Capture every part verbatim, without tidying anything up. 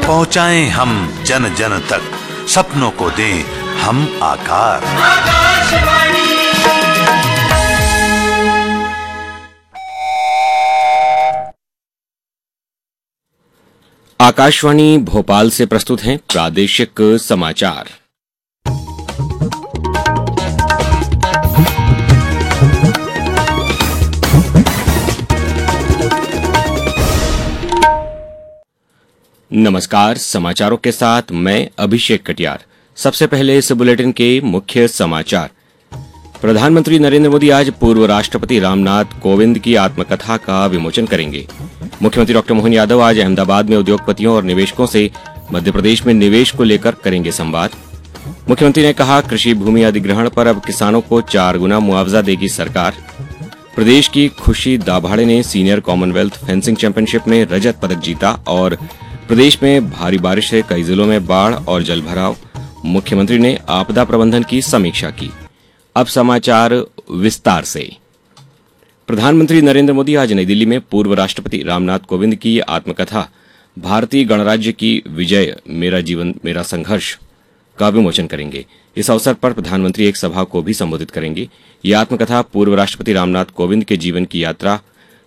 पहुंचाएं हम जन जन तक, सपनों को दें हम आकार। आकाशवाणी भोपाल से प्रस्तुत हैं प्रादेशिक समाचार। नमस्कार, समाचारों के साथ मैं अभिषेक कटियार। सबसे पहले इस बुलेटिन के मुख्य समाचार। प्रधानमंत्री नरेंद्र मोदी आज पूर्व राष्ट्रपति रामनाथ कोविंद की आत्मकथा का विमोचन करेंगे। मुख्यमंत्री डॉक्टर मोहन यादव आज अहमदाबाद में उद्योगपतियों और निवेशकों से मध्य प्रदेश में निवेश को लेकर करेंगे संवाद। मुख्यमंत्री ने कहा, कृषि भूमि अधिग्रहण पर अब किसानों को चार गुना मुआवजा देगी सरकार। प्रदेश की खुशी दाभाड़े ने सीनियर कॉमनवेल्थ फेंसिंग चैंपियनशिप में रजत पदक जीता और प्रदेश में भारी बारिश से कई जिलों में बाढ़ और जलभराव। मुख्यमंत्री ने आपदा प्रबंधन की समीक्षा की। अब समाचार विस्तार से। प्रधानमंत्री नरेंद्र मोदी आज नई दिल्ली में पूर्व राष्ट्रपति रामनाथ कोविंद की आत्मकथा भारतीय गणराज्य की विजय, मेरा जीवन मेरा संघर्ष का विमोचन करेंगे। इस अवसर पर प्रधानमंत्री एक सभा को भी संबोधित करेंगे। यह आत्मकथा पूर्व राष्ट्रपति रामनाथ कोविंद के जीवन की यात्रा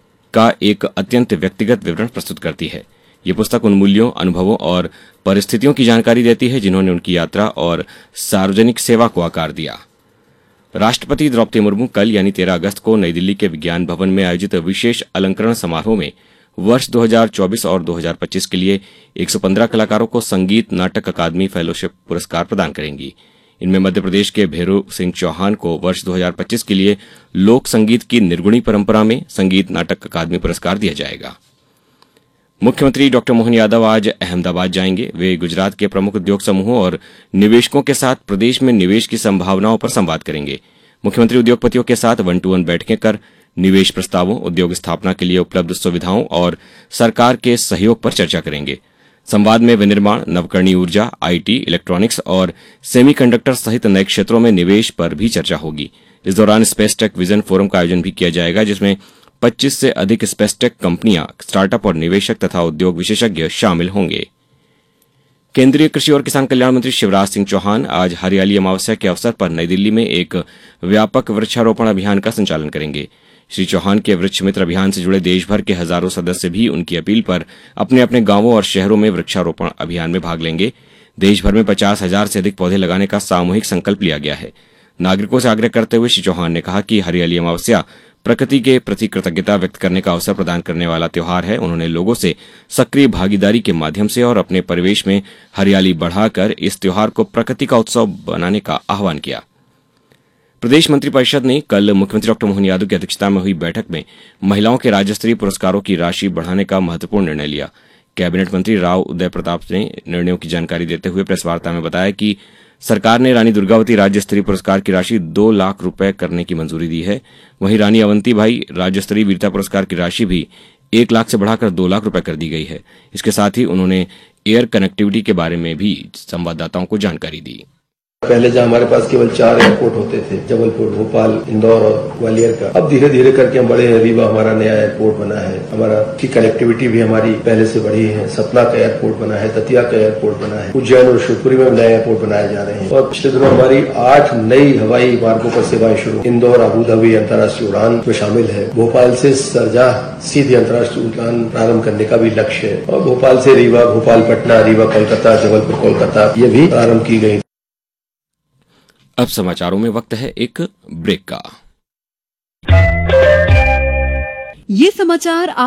का एक अत्यंत व्यक्तिगत विवरण प्रस्तुत करती है। ये पुस्तक उन मूल्यों, अनुभवों और परिस्थितियों की जानकारी देती है जिन्होंने उनकी यात्रा और सार्वजनिक सेवा को आकार दिया। राष्ट्रपति द्रौपदी मुर्मू कल यानी तेरह अगस्त को नई दिल्ली के विज्ञान भवन में आयोजित विशेष अलंकरण समारोह में वर्ष दो हज़ार चौबीस और दो हज़ार पच्चीस के लिए एक सौ पंद्रह कलाकारों को संगीत नाटक अकादमी फेलोशिप पुरस्कार प्रदान करेंगी। इनमें मध्य प्रदेश के भैरू सिंह चौहान को वर्ष दो हज़ार पच्चीस के लिए लोक संगीत की निर्गुणी परंपरा में संगीत नाटक अकादमी पुरस्कार दिया जाएगा। मुख्यमंत्री डॉक्टर मोहन यादव आज अहमदाबाद जाएंगे। वे गुजरात के प्रमुख उद्योग समूहों और निवेशकों के साथ प्रदेश में निवेश की संभावनाओं पर संवाद करेंगे। मुख्यमंत्री उद्योगपतियों के साथ वन टू वन बैठकें कर निवेश प्रस्तावों, उद्योग स्थापना के लिए उपलब्ध सुविधाओं और सरकार के सहयोग पर चर्चा करेंगे। संवाद में विनिर्माण, नवकरणीय ऊर्जा, आईटी, इलेक्ट्रॉनिक्स और सेमीकंडक्टर सहित नए क्षेत्रों में निवेश पर भी चर्चा होगी। इस दौरान स्पेस टेक विजन फोरम का आयोजन भी किया जाएगा, जिसमें पच्चीस से अधिक स्पेस टेक कंपनियां, स्टार्टअप और निवेशक तथा उद्योग विशेषज्ञ शामिल होंगे। केंद्रीय कृषि और किसान कल्याण मंत्री शिवराज सिंह चौहान आज हरियाली अमावस्या के अवसर पर नई दिल्ली में एक व्यापक वृक्षारोपण अभियान का संचालन करेंगे। श्री चौहान के वृक्ष मित्र अभियान से जुड़े देश भर के हजारों सदस्य भी उनकी अपील पर अपने अपने गांवों और शहरों में वृक्षारोपण अभियान में भाग लेंगे। देश भर में पचास हजार से अधिक पौधे लगाने का सामूहिक संकल्प लिया गया है। नागरिकों से आग्रह करते हुए श्री चौहान ने कहा कि हरियाली अमावस्या प्रकृति के प्रति कृतज्ञता व्यक्त करने का अवसर प्रदान करने वाला त्योहार है। उन्होंने लोगों से सक्रिय भागीदारी के माध्यम से और अपने परिवेश में हरियाली बढ़ाकर इस त्योहार को प्रकृति का उत्सव बनाने का आह्वान किया। प्रदेश मंत्रिपरिषद ने कल मुख्यमंत्री डॉक्टर मोहन यादव की अध्यक्षता में हुई बैठक में महिलाओं के राज्य स्तरीय पुरस्कारों की राशि बढ़ाने का महत्वपूर्ण निर्णय लिया। कैबिनेट मंत्री राव उदय प्रताप ने निर्णयों की जानकारी देते हुए प्रेस वार्ता में बताया कि सरकार ने रानी दुर्गावती राज्य स्तरीय पुरस्कार की राशि दो लाख रुपए करने की मंजूरी दी है। वहीं रानी अवंतीबाई राज्य स्तरीय वीरता पुरस्कार की राशि भी एक लाख से बढ़ाकर दो लाख रुपए कर दी गई है। इसके साथ ही उन्होंने एयर कनेक्टिविटी के बारे में भी संवाददाताओं को जानकारी दी। पहले जहाँ हमारे पास केवल चार एयरपोर्ट होते थे, जबलपुर, भोपाल, इंदौर और ग्वालियर का, अब धीरे धीरे करके हम बड़े हैं। रीवा हमारा नया एयरपोर्ट बना है, हमारा की कनेक्टिविटी भी हमारी पहले से बढ़ी है। सतना का एयरपोर्ट बना है, दतिया का एयरपोर्ट बना है, उज्जैन और शिवपुरी में नए एयरपोर्ट बनाए जा रहे हैं और पिछले दिनों हमारी आठ नई हवाई मार्गों पर सेवाएं शुरू। इंदौर अबुधाबी अंतर्राष्ट्रीय उड़ान में शामिल है। भोपाल से सरजाह सीधी अंतर्राष्ट्रीय उड़ान प्रारंभ करने का भी लक्ष्य है और भोपाल से रीवा, भोपाल पटना, रीवा कोलकाता, जबलपुर कोलकाता ये भी प्रारंभ की गई। अब समाचारों में वक्त है एक ब्रेक का। ये समाचार